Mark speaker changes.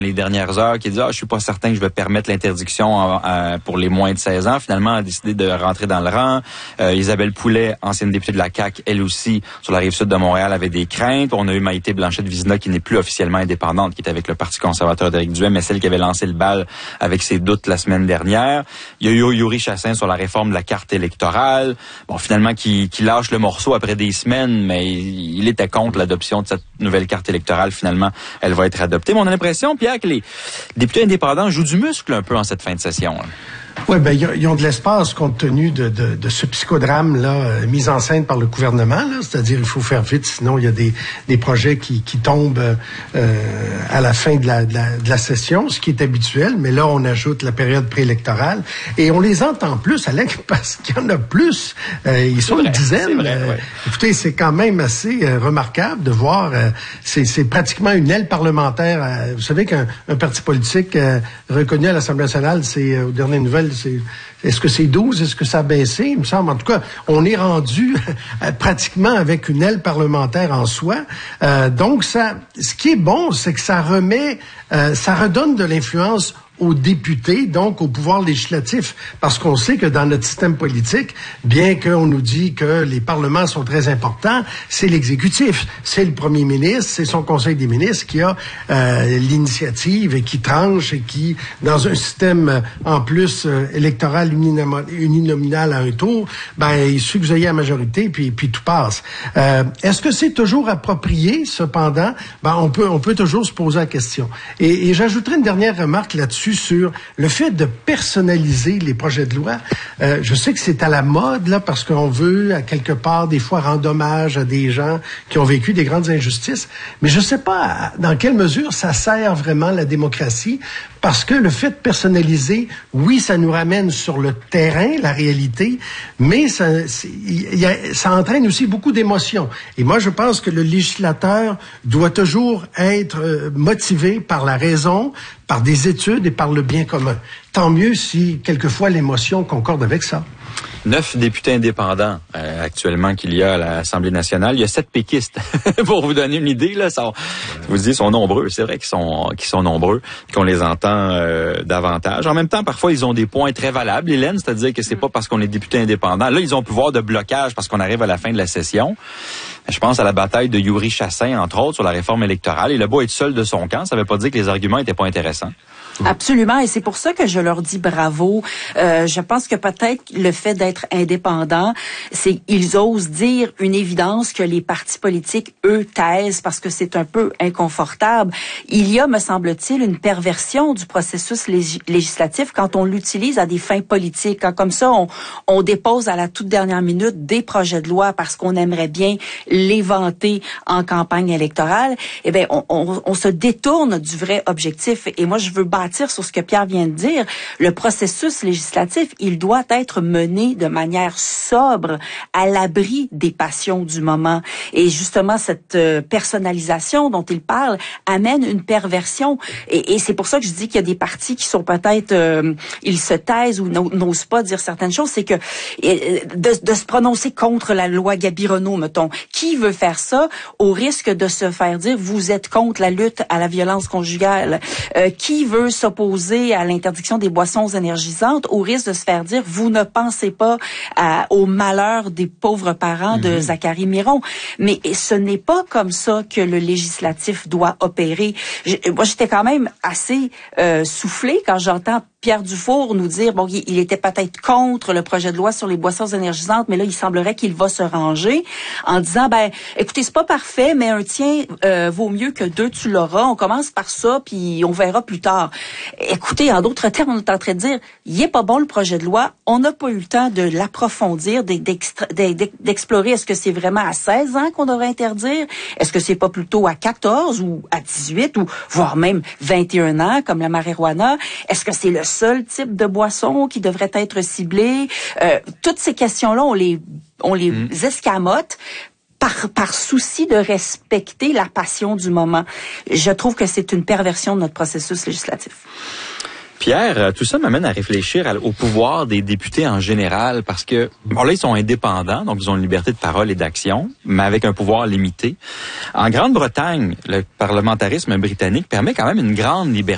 Speaker 1: les dernières heures qui dit je suis pas certain que je vais permettre l'interdiction pour les moins de 16 ans. Finalement, a décidé de rentrer dans le rang. Isabelle Poulet, ancienne députée de la CAQ, elle aussi, sur la rive sud de Montréal, avait des craintes. On a eu Maïté Blanchette-Vizina qui n'est plus officiellement indépendante, qui est avec le Parti conservateur d'Éric Duhaime, mais celle qui avait lancé le bal avec ses doutes la semaine dernière. Il y a eu Yuri Chassin sur la réforme de la carte électorale. Bon, finalement, qui lâche le morceau après des semaines, mais il était contre l'adoption de cette nouvelle carte électorale. Finalement, elle va être adoptée. Mais on a l'impression, Pierre, que les députés indépendants jouent du muscle un peu en cette fin de session.
Speaker 2: Oui, ben ils ont de l'espace compte tenu de ce psychodrame là mis en scène par le gouvernement. Là, c'est-à-dire il faut faire vite, sinon il y a des projets qui tombent à la fin de la session, ce qui est habituel. Mais là, on ajoute la période préélectorale et on les entend plus, Alex, parce qu'il y en a plus. Ils sont une dizaine.
Speaker 1: Vrai, ouais.
Speaker 2: Écoutez, c'est quand même assez remarquable de voir. C'est pratiquement une aile parlementaire. Vous savez qu'un parti politique reconnu à l'Assemblée nationale, c'est aux dernières nouvelles. Est-ce que c'est 12? Est-ce que ça a baissé? Il me semble. En tout cas, on est rendu pratiquement avec une aile parlementaire en soi. Donc, ce qui est bon, c'est que ça redonne de l'influence aux députés, donc au pouvoir législatif, parce qu'on sait que dans notre système politique, bien qu'on nous dit que les parlements sont très importants, c'est l'exécutif, c'est le premier ministre, c'est son conseil des ministres qui a l'initiative et qui tranche et qui, dans un système en plus électoral uninominal à un tour, il suffit que vous ayez la majorité puis tout passe. Est-ce que c'est toujours approprié? Cependant, on peut toujours se poser la question. Et j'ajouterai une dernière remarque là-dessus sur le fait de personnaliser les projets de loi. Je sais que c'est à la mode, là, parce qu'on veut, à quelque part, des fois, rendre hommage à des gens qui ont vécu des grandes injustices. Mais je ne sais pas dans quelle mesure ça sert vraiment la démocratie, parce que le fait de personnaliser, oui, ça nous ramène sur le terrain, la réalité, mais ça entraîne aussi beaucoup d'émotions. Et moi, je pense que le législateur doit toujours être motivé par la raison, par des études et par le bien commun. Tant mieux si, quelquequefois, l'émotion concorde avec ça.
Speaker 1: 9 députés indépendants actuellement qu'il y a à l'Assemblée nationale. Il y a 7 péquistes. Pour vous donner une idée, là, vous dites, ils sont nombreux. C'est vrai qu'ils sont nombreux, qu'on les entend davantage. En même temps, parfois, ils ont des points très valables, Hélène, c'est-à-dire que c'est pas parce qu'on est député indépendant. Là, ils ont un pouvoir de blocage parce qu'on arrive à la fin de la session. Je pense à la bataille de Yuri Chassin, entre autres, sur la réforme électorale. Il a beau être seul de son camp, ça veut pas dire que les arguments étaient pas intéressants.
Speaker 3: Absolument, et c'est pour ça que je leur dis bravo. Je pense que peut-être le fait d'être indépendant, c'est ils osent dire une évidence que les partis politiques, eux, taisent parce que c'est un peu inconfortable. Il y a, me semble-t-il, une perversion du processus législatif quand on l'utilise à des fins politiques. Quand, comme ça, on dépose à la toute dernière minute des projets de loi parce qu'on aimerait bien les vanter en campagne électorale. Eh bien, on se détourne du vrai objectif. Et moi, je veux bâtir sur ce que Pierre vient de dire. Le processus législatif, il doit être mené de manière sobre, à l'abri des passions du moment. Et justement, cette personnalisation dont il parle amène une perversion. Et c'est pour ça que je dis qu'il y a des partis qui sont peut-être, ils se taisent ou n'osent pas dire certaines choses. C'est que de se prononcer contre la loi Gabironneau, mettons, qui veut faire ça au risque de se faire dire vous êtes contre la lutte à la violence conjugale, qui veut s'opposer à l'interdiction des boissons énergisantes au risque de se faire dire vous ne pensez pas au malheur des pauvres parents de Zachary Miron. Mais ce n'est pas comme ça que le législatif doit opérer. Moi, j'étais quand même assez soufflée quand j'entends Pierre Dufour nous dire, bon, il était peut-être contre le projet de loi sur les boissons énergisantes, mais là, il semblerait qu'il va se ranger en disant, écoutez, c'est pas parfait, mais un tien vaut mieux que deux, tu l'auras. On commence par ça, puis on verra plus tard. Écoutez, en d'autres termes, on est en train de dire, il est pas bon le projet de loi, on n'a pas eu le temps de l'approfondir, d'explorer est-ce que c'est vraiment à 16 ans qu'on devrait interdire? Est-ce que c'est pas plutôt à 14 ou à 18 ou voire même 21 ans, comme la marijuana? Est-ce que c'est le seul type de boisson qui devrait être ciblé? Toutes ces questions-là, on les escamote par souci de respecter la passion du moment. Je trouve que c'est une perversion de notre processus législatif.
Speaker 1: Pierre, tout ça m'amène à réfléchir au pouvoir des députés en général, parce que, bon là, ils sont indépendants, donc ils ont une liberté de parole et d'action, mais avec un pouvoir limité. En Grande-Bretagne, le parlementarisme britannique permet quand même une grande liberté